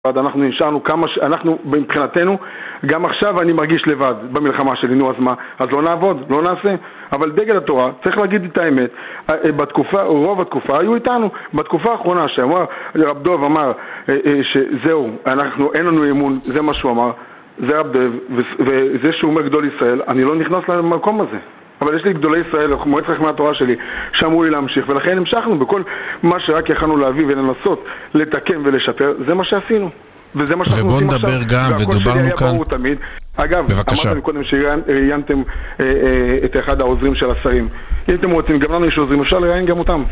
אנחנו נשארנו אנחנו מבחינתנו, גם עכשיו אני מרגיש לבד במלחמה שלי, נו אז מה? אז לא נעבוד, לא נעשה. אבל דגל התורה, צריך להגיד את האמת, רוב התקופה היו איתנו. בתקופה האחרונה שאמר, רב דוב אמר שזהו, אין לנו אמון, זה מה שהוא אמר, זה רב דוב, וזה שהוא אומר גדול ישראל, אני לא נכנס למקום הזה. אבל יש לי גדולי ישראל, מועצת חכמי התורה שלי, שאמרו לי להמשיך, ולכן המשכנו בכל מה שרק יכלנו להביא ולנסות לתקן ולשפר, זה מה שעשינו. וזה מה שאנחנו עושים עכשיו. ובוא נדבר גם, ודיברנו כאן. אגב, אמרתם קודם שראיינתם את אחד העוזרים של השרים. אם אתם רוצים, גם לנו יש עוזרים, אפשר לראיין גם אותם.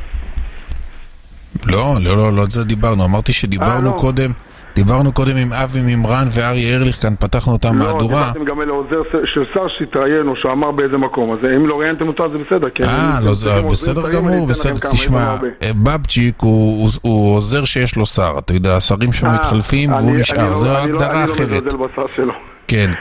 לא, זה דיברנו. אמרתי שדיברנו קודם. דיברנו קודם עם אבי ממרן וארי ארליך, כאן פתחנו אותם מהדורה. לא, דיברתם גם אלה עוזר של שר שהתראיין או שאמר באיזה מקום, אז אם לא ראיינתם אותו, זה בסדר. לא, זה בסדר גמור, בסדר. תשמע, בבצ'יק הוא עוזר שיש לו שר, אתה יודע, השרים שם מתחלפים והוא נשאר, זו הגדרה אחרת. אני לא מזלזל בשר שלו. כן,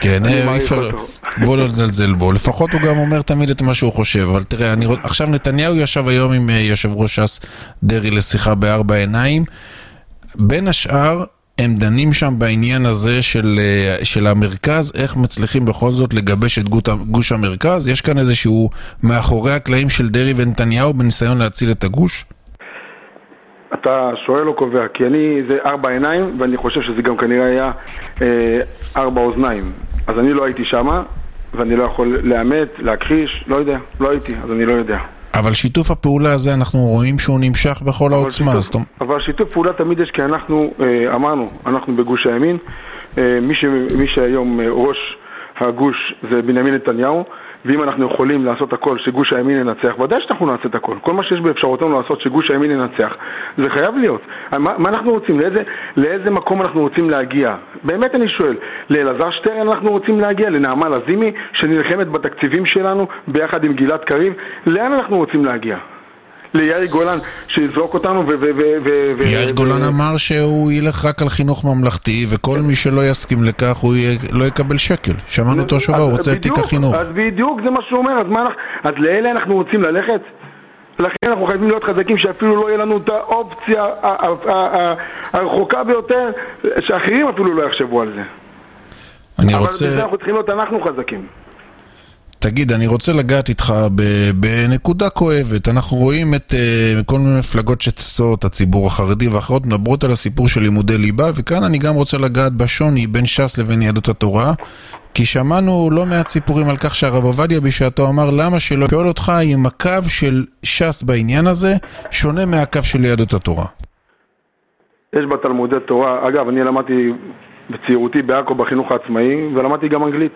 בוא לא נזלזל בו. לפחות הוא גם אומר תמיד את מה שהוא חושב, אבל תראה, עכשיו נתניהו ישב היום עם יושב ראש ש"ס דרעי לשיחה בארבע עיניים, בין השאר הם דנים שם בעניין הזה של המרכז, איך מצליחים בכל זאת לגבש את גוש המרכז. יש כאן איזשהו מאחורי הקלעים של דרעי ונתניהו בניסיון להציל את הגוש? אתה שואל או קובע, כי זה ארבע עיניים, ואני חושב שזה גם כנראה היה ארבע אוזניים. אז אני לא הייתי שמה, ואני לא יכול לאמת, להכחיש, לא יודע, לא הייתי, אז אני לא יודע. אבל שיתוף הפעולה הזה אנחנו רואים שהוא נמשך בכל העוצמה. אבל שיתוף פעולה תמיד יש, כי אנחנו אמרנו, אנחנו בגוש הימין, מי שהיום ראש הגוש זה בנימין נתניהו, ואם אנחנו יכולים לעשות הכל שגוש הימין ינצח, ודאי שאנחנו נעשה את הכל. כל מה שיש באפשרותנו לעשות שגוש הימין ינצח, זה חייב להיות. מה אנחנו רוצים? לאיזה מקום אנחנו רוצים להגיע? באמת אני שואל, לאלעזר שטרן אנחנו רוצים להגיע? לנעמה לזימי שנלחמת בתקציבים שלנו ביחד עם גלעד קריב? לאן אנחנו רוצים להגיע? ליאיר גולן שיזרוק אותנו יאיר גולן אמר שהוא ילך רק על חינוך ממלכתי, וכל מי שלא יסכים לכך הוא לא יקבל שקל. שמענו אותו שורה, הוא רוצה את תיק החינוך. אז בדיוק זה מה שהוא אומר. אז לאלה אנחנו רוצים ללכת? לכן אנחנו חייבים להיות חזקים, שאפילו לא יהיה לנו את האופציה הרחוקה ביותר, שאחרים אפילו לא יחשבו על זה. אבל בזה אנחנו צריכים להיות אנחנו חזקים. תגיד, אני רוצה לגעת איתך בנקודה כואבת. אנחנו רואים את כל מיני מפלגות שצסות, הציבור החרדי ואחרות מדברות על הסיפור של לימודי ליבה, וכאן אני גם רוצה לגעת בשוני בין ש"ס לבין יהדות התורה, כי שמענו לא מעט סיפורים על כך שהרב עובדיה בשעתו אמר למה שלא שואל אותך אם הקו של ש"ס בעניין הזה שונה מהקו של יהדות התורה. יש בתלמודי תורה, אגב, אני למדתי בצעירותי בעכו בחינוך העצמאי, ולמדתי גם אנגלית.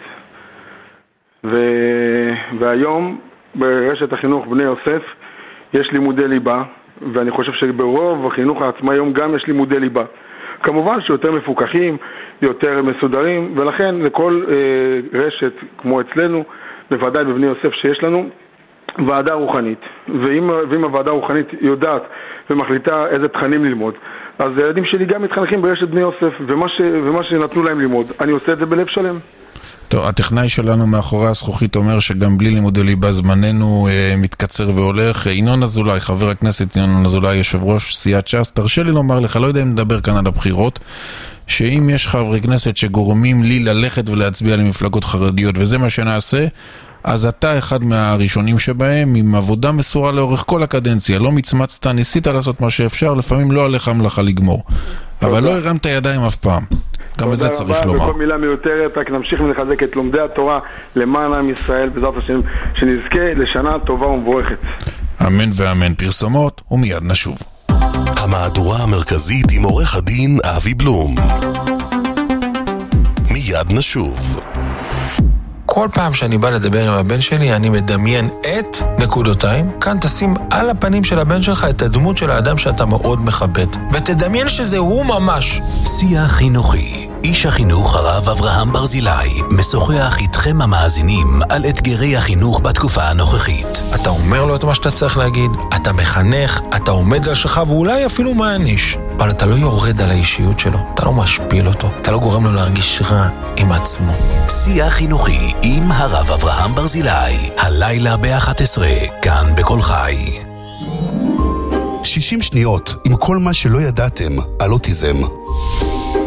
והיום ברשת החינוך בני יוסף יש לימודי ליבה, ואני חושב שברוב החינוך העצמאי היום גם יש לימודי ליבה. כמובן שיותר מפוקחים, יותר מסודרים, ולכן לכל רשת כמו אצלנו, בוודאי בבני יוסף שיש לנו, ועדה רוחנית. ואם הוועדה הרוחנית יודעת ומחליטה איזה תכנים ללמוד, אז הילדים שלי גם מתחנכים ברשת בני יוסף, ומה שנתנו להם ללמוד, אני עושה את זה בלב שלם. טוב, הטכנאי שלנו מאחורי הזכוכית אומר שגם בלי לימודי ליבה זמננו מתקצר והולך. ינון אזולאי, חבר הכנסת ינון אזולאי, יושב ראש סיעת ש"ס, תרשה לי לומר לך, לא יודע אם נדבר כאן על הבחירות, שאם יש חברי כנסת שגורמים לי ללכת ולהצביע למפלגות חרדיות, וזה מה שנעשה, אז אתה אחד מהראשונים שבהם, עם עבודה מסורה לאורך כל הקדנציה, לא מצמצת, ניסית לעשות מה שאפשר, לפעמים לא עליך מלאכה לגמור, אבל לא הרמת ידיים אף פעם. גם את זה צריך לומר. וכל מילה מיותרת, רק נמשיך ונחזק את לומדי התורה למען עם ישראל, בעזרת השם, שנזכה לשנה טובה ומבורכת. אמן ואמן. פרסומות ומיד נשוב. המהדורה המרכזית עם עורך הדין אבי בלום. מיד נשוב. כל פעם שאני בא לדבר עם הבן שלי, אני מדמיין את נקודותיים. כאן תשים על הפנים של הבן שלך את הדמות של האדם שאתה מאוד מכבד. ותדמיין שזה הוא ממש. שיח חינוכי. איש החינוך הרב אברהם ברזילי משוחח איתכם המאזינים על אתגרי החינוך בתקופה הנוכחית. אתה אומר לו את מה שאתה צריך להגיד, אתה מחנך, אתה עומד על שלך ואולי אפילו מעניש. אבל אתה לא יורד על האישיות שלו, אתה לא משפיל אותו, אתה לא גורם לו להרגיש רע עם עצמו. שיח חינוכי עם הרב אברהם ברזילי, הלילה ב-11, כאן בכל חי. 60 שניות עם כל מה שלא ידעתם על אוטיזם.